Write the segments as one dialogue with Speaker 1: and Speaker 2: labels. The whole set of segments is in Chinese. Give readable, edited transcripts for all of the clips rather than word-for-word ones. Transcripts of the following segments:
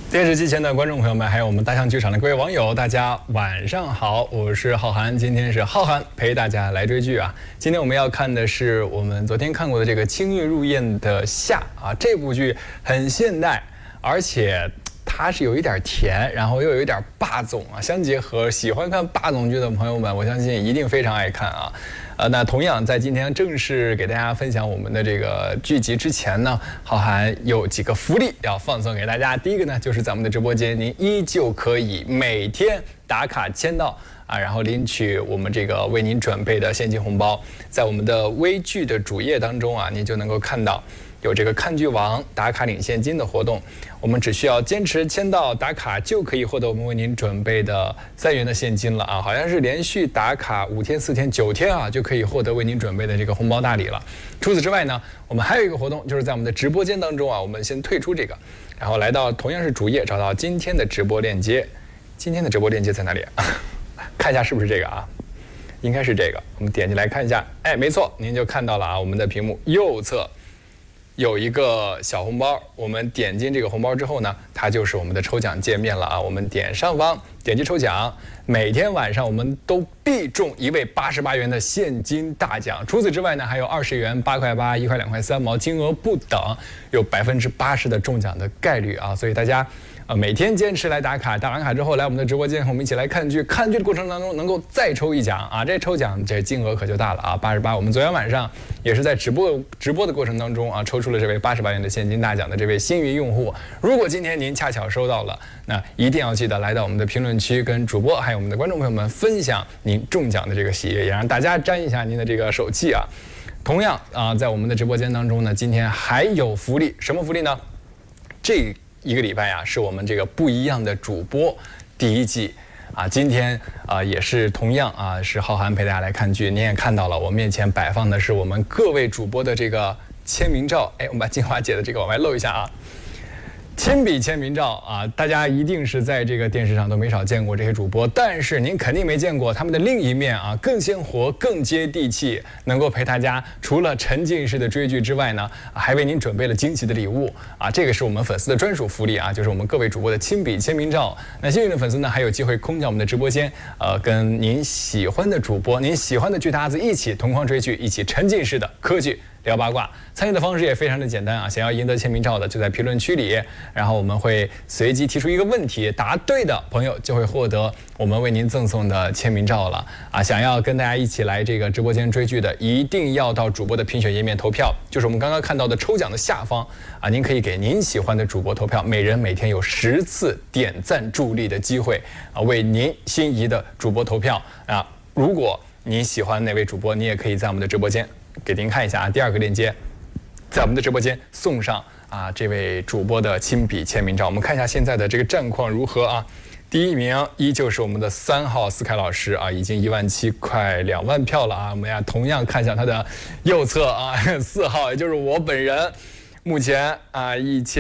Speaker 1: 电视机前的观众朋友们，还有我们大象剧场的各位网友，大家晚上好，我是浩涵，今天是浩涵陪大家来追剧啊。今天我们要看的是我们昨天看过的这个《青玉入宴的夏》啊，这部剧很现代，而且它是有一点甜，然后又有一点霸总啊相结合。喜欢看霸总剧的朋友们，我相信一定非常爱看啊。那同样在今天正式给大家分享我们的这个剧集之前呢，浩涵有几个福利要放送给大家。第一个呢，就是在我们的直播间，您依旧可以每天打卡签到啊，然后领取我们这个为您准备的现金红包。在我们的微剧的主页当中啊，您就能够看到有这个看剧王打卡领现金的活动。我们只需要坚持签到打卡，就可以获得我们为您准备的3元的现金了啊！好像是连续打卡5天、4天、9天啊，就可以获得为您准备的这个红包大礼了。除此之外呢，我们还有一个活动，就是在我们的直播间当中啊，我们先退出这个，然后来到同样是主页，找到今天的直播链接。今天的直播链接在哪里？看一下是不是这个啊？应该是这个，我们点进来看一下。哎，没错，您就看到了啊，我们的屏幕右侧有一个小红包，我们点进这个红包之后呢，它就是我们的抽奖界面了啊。我们点上方点击抽奖，每天晚上我们都必中一位88元的现金大奖。除此之外呢，还有20元、8块8、1块2块3毛，金额不等，有80%的中奖的概率啊。所以大家每天坚持来打卡，打完卡之后来我们的直播间，和我们一起来看剧。看剧的过程当中能够再抽一奖啊，这抽奖这金额可就大了啊，88。我们昨天晚上也是在直播的过程当中啊，抽出了这位88元的现金大奖的这位幸运用户。如果今天您恰巧收到了，那一定要记得来到我们的评论区跟主播还有我们的观众朋友们分享您中奖的这个喜悦，也让大家沾一下您的这个手气啊。同样啊，在我们的直播间当中呢，今天还有福利，什么福利呢？这一个礼拜啊，是我们这个不一样的主播第1季啊，今天也是同样啊，是浩涵陪大家来看剧。您也看到了，我面前摆放的是我们各位主播的这个签名照。哎，我们把金华姐的这个往外露一下啊。亲笔签名照啊，大家一定是在这个电视上都没少见过这些主播，但是您肯定没见过他们的另一面啊，更鲜活、更接地气，能够陪大家除了沉浸式的追剧之外呢，还为您准备了惊喜的礼物啊！这个是我们粉丝的专属福利啊，就是我们各位主播的亲笔签名照。那幸运的粉丝呢，还有机会空降我们的直播间，跟您喜欢的主播、您喜欢的剧搭子一起同框追剧，一起沉浸式的磕剧。聊八卦，参与的方式也非常的简单啊！想要赢得签名照的，就在评论区里，然后我们会随机提出一个问题，答对的朋友就会获得我们为您赠送的签名照了啊！想要跟大家一起来这个直播间追剧的，一定要到主播的评选页面投票，就是我们刚刚看到的抽奖的下方啊，您可以给您喜欢的主播投票，每人每天有10次点赞助力的机会啊，为您心仪的主播投票啊！如果您喜欢哪位主播，你也可以在我们的直播间。给您看一下啊，第2个链接，在我们的直播间送上啊这位主播的亲笔签名照。我们看一下现在的这个战况如何啊？第1名依旧是我们的3号思凯老师啊，已经17000快2万票了啊。我们呀同样看一下他的右侧啊，4号也就是我本人，目前啊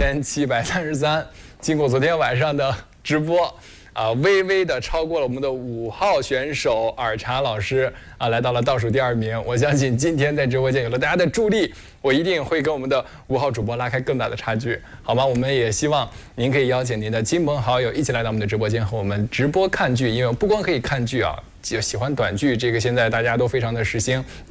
Speaker 1: 1733，经过昨天晚上的直播。微微的超过了我们的5号选手尔茶老师啊，来到了倒数第2名。我相信今天在直播间有了大家的助力，我一定会跟我们的5号主播拉开更大的差距，好吗？我们也希望您可以邀请您的亲朋好友一起来到我们的直播间和我们直播看剧，因为不光可以看剧啊，就喜欢短剧，这个现在大家都非常的时兴。